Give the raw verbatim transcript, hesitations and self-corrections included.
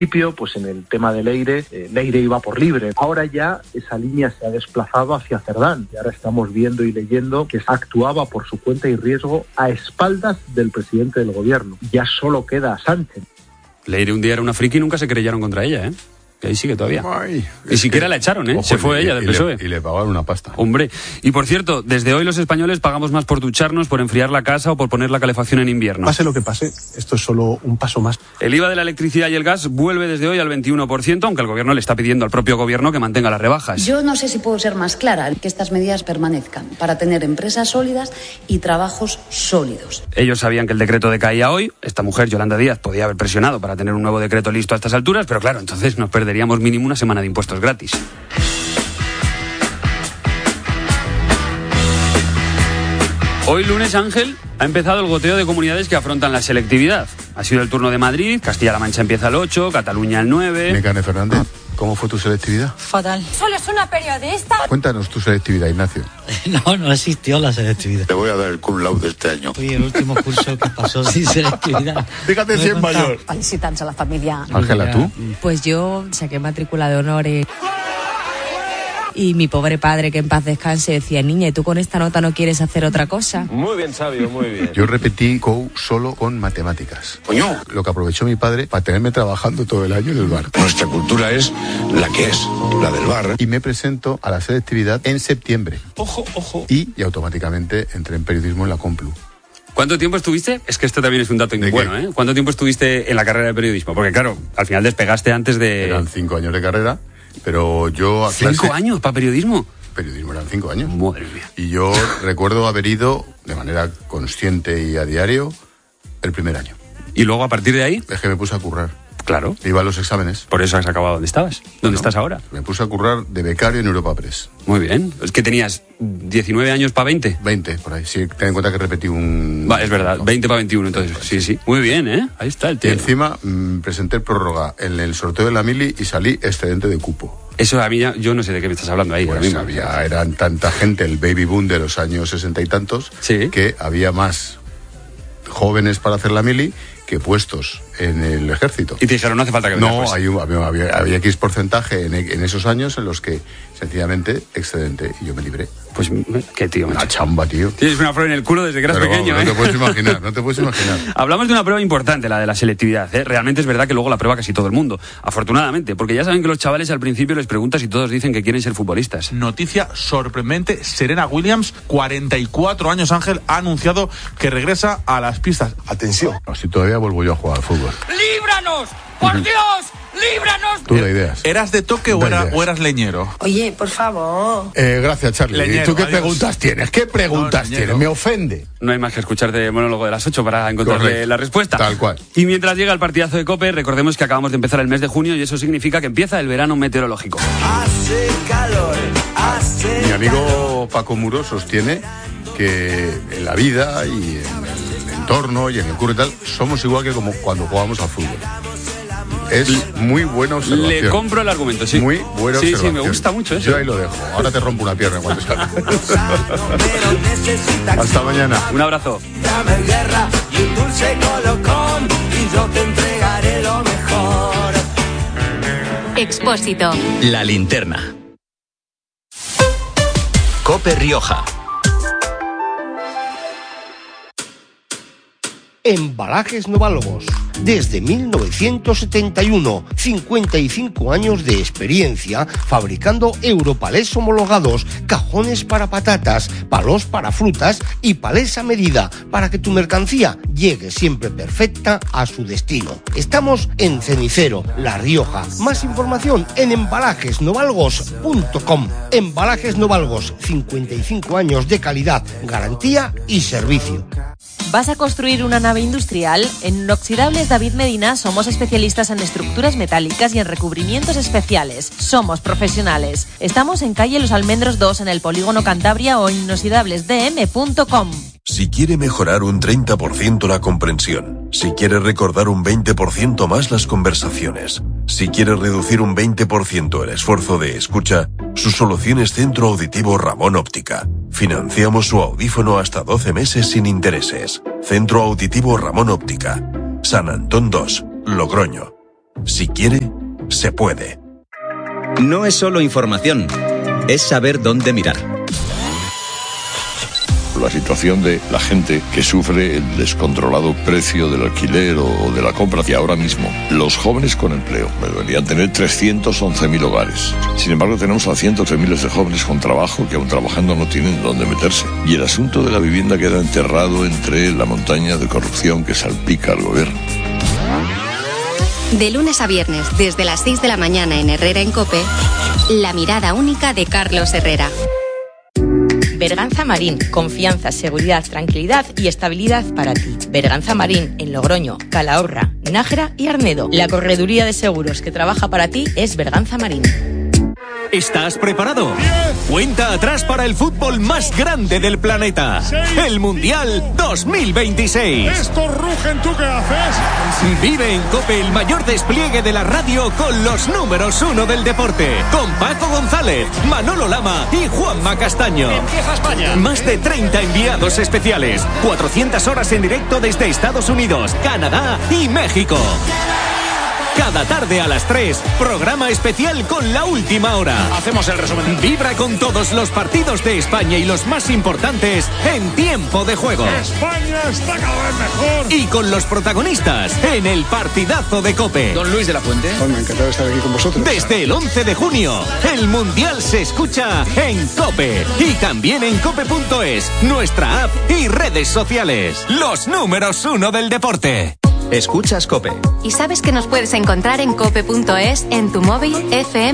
Pues en el tema de Leire, eh, Leire iba por libre. Ahora ya esa línea se ha desplazado hacia Cerdán y ahora estamos viendo y leyendo que actuaba por su cuenta y riesgo a espaldas del presidente del gobierno. Ya solo queda Sánchez. Leire un día era una friki y nunca se querellaron contra ella, ¿eh? Que ahí sigue todavía. Ay, Ni siquiera que, la echaron, ¿eh? Ojo, se fue y, ella del P S O E. Y le, y le pagaron una pasta. Hombre. Y por cierto, desde hoy los españoles pagamos más por ducharnos, por enfriar la casa o por poner la calefacción en invierno. Pase lo que pase, esto es solo un paso más. El I V A de la electricidad y el gas vuelve desde hoy al veintiuno por ciento, aunque el gobierno le está pidiendo al propio gobierno que mantenga las rebajas. Yo no sé si puedo ser más clara, que estas medidas permanezcan para tener empresas sólidas y trabajos sólidos. Ellos sabían que el decreto decaía hoy. Esta mujer, Yolanda Díaz, podía haber presionado para tener un nuevo decreto listo a estas alturas, pero claro, entonces nos perderíamos mínimo una semana de impuestos gratis. Hoy lunes, Ángel, ha empezado el goteo de comunidades que afrontan la selectividad. Ha sido el turno de Madrid, Castilla-La Mancha empieza el ocho, Cataluña el nueve... Mecane Fernández, ¿cómo fue tu selectividad? Fatal. Solo es una periodista. Cuéntanos tu selectividad, Ignacio. No, no existió la selectividad. Te voy a dar el cum laude este año. Fui el último curso que pasó sin selectividad. Fíjate si es mayor. Felicitats a la familia. Ángela, ¿tú? Pues yo saqué matrícula de honores. Y mi pobre padre, que en paz descanse, decía: niña, ¿y tú con esta nota no quieres hacer otra cosa? Muy bien, sabio, muy bien. Yo repetí C O U solo con matemáticas. Coño. Lo que aprovechó mi padre para tenerme trabajando todo el año en el bar. Nuestra cultura es la que es, la del bar. Y me presento a la selectividad en septiembre. Ojo, ojo. Y, y automáticamente entré en periodismo en la Complu. ¿Cuánto tiempo estuviste? Es que esto también es un dato muy bueno, ¿eh? ¿Cuánto tiempo estuviste en la carrera de periodismo? Porque claro, al final despegaste antes de... Eran cinco años de carrera. Pero yo a ¿Cinco clase, años para periodismo? Periodismo eran cinco años. Madre mía. Y yo recuerdo haber ido de manera consciente y a diario el primer año. ¿Y luego a partir de ahí? Es que me puse a currar. Claro. Iba a los exámenes. Por eso has acabado donde estabas. ¿Dónde Bueno, estás ahora? Me puse a currar de becario en Europa Press. Muy bien. Es que tenías diecinueve años para veinte. veinte, por ahí. Sí, ten en cuenta que repetí un... Va, es verdad, veinte para veintiuno, entonces. Sí, sí. Muy bien, ¿eh? Ahí está el tío. Y encima mmm, presenté prórroga en el sorteo de la mili y salí excedente de cupo. Eso a mí ya, yo no sé de qué me estás hablando ahí. Pues había, eran tanta gente, el baby boom de los años sesenta y tantos, sí, que había más jóvenes para hacer la mili que puestos en el ejército. Y te dijeron, no hace falta que vengas. No, hay un, había, había, había X porcentaje en, en esos años en los que sencillamente excedente y yo me libré. Pues qué tío. Una chamba, tío. Tienes una flor en el culo desde que eras Pero pequeño, vamos, ¿eh? No te puedes imaginar, no te puedes imaginar. Hablamos de una prueba importante, la de la selectividad, ¿eh? Realmente es verdad que luego la prueba casi todo el mundo, afortunadamente, porque ya saben que los chavales al principio les preguntas y todos dicen que quieren ser futbolistas. Noticia sorprendente, Serena Williams, cuarenta y cuatro años, Ángel, ha anunciado que regresa a las pistas. Atención. Si todavía vuelvo yo a jugar al fútbol. ¡Líbranos! ¡Por Dios! ¡Líbranos! Tú de ideas. ¿Eras de toque o, era, o eras leñero? Oye, por favor. Eh, gracias, Charlie. Leñero, ¿Y tú qué adiós. preguntas tienes? ¿Qué preguntas No, tienes? Me ofende. No hay más que escucharte el monólogo de las ocho para encontrarle Correcto. la respuesta. Tal cual. Y mientras llega el partidazo de COPE, recordemos que acabamos de empezar el mes de junio y eso significa que empieza el verano meteorológico. Hace calor, hace Mi amigo Paco Muro sostiene que en la vida y en el entorno y en el curro y tal, somos igual que como cuando jugamos al fútbol. Es muy buena observación. Le compro el argumento, sí. Muy buena sí, observación. Sí, me gusta mucho eso. Yo ahí lo dejo. Ahora te rompo una pierna cuando salga. Hasta mañana. Un abrazo. Dame guerra y un dulce colocón y yo te entregaré lo mejor. Expósito. La linterna. COPE Rioja. Embalajes Noválogos. Desde mil novecientos setenta y uno, cincuenta y cinco años de experiencia fabricando europalés homologados, cajones para patatas, palos para frutas y palés a medida para que tu mercancía llegue siempre perfecta a su destino. Estamos en Cenicero, La Rioja. Más información en embalajes novalgos punto com. Embalajes Novalgos, cincuenta y cinco años de calidad, garantía y servicio. ¿Vas a construir una nave industrial? En Inoxidables David Medina somos especialistas en estructuras metálicas y en recubrimientos especiales. Somos profesionales. Estamos en calle Los Almendros dos en el Polígono Cantabria o en inoxidables d m punto com. Si quiere mejorar un treinta por ciento la comprensión, si quiere recordar un veinte por ciento más las conversaciones, si quiere reducir un veinte por ciento el esfuerzo de escucha, su solución es Centro Auditivo Ramón Óptica. Financiamos su audífono hasta doce meses sin intereses. Centro Auditivo Ramón Óptica. San Antón dos, Logroño. Si quiere, se puede. No es solo información, es saber dónde mirar. La situación de la gente que sufre el descontrolado precio del alquiler o de la compra. Y ahora mismo, los jóvenes con empleo deberían tener trescientos once mil hogares. Sin embargo, tenemos a cientos de miles de jóvenes con trabajo que aún trabajando no tienen dónde meterse. Y el asunto de la vivienda queda enterrado entre la montaña de corrupción que salpica al gobierno. De lunes a viernes, desde las seis de la mañana en Herrera en COPE, la mirada única de Carlos Herrera. Berganza Marín, confianza, seguridad, tranquilidad y estabilidad para ti. Berganza Marín, en Logroño, Calahorra, Nájera y Arnedo. La correduría de seguros que trabaja para ti es Berganza Marín. ¿Estás preparado? Cuenta atrás para el fútbol más grande del planeta. El Mundial dos mil veintiséis. Estos rugen, ¿tú qué haces? Vive en COPE el mayor despliegue de la radio con los números uno del deporte. Con Paco González, Manolo Lama y Juanma Castaño. Empieza España. Más de treinta enviados especiales. cuatrocientas horas en directo desde Estados Unidos, Canadá y México. Cada tarde a las tres, programa especial con la última hora. Hacemos el resumen. Vibra con todos los partidos de España y los más importantes en tiempo de juego. España está cada vez mejor. Y con los protagonistas en el partidazo de COPE. Don Luis de la Fuente. Bueno, encantado de estar aquí con vosotros. Desde el once de junio, el Mundial se escucha en COPE. Y también en cope punto es, nuestra app y redes sociales. Los números uno del deporte. Escuchas COPE. ¿Y sabes que nos puedes encontrar en cope punto es, en tu móvil, F M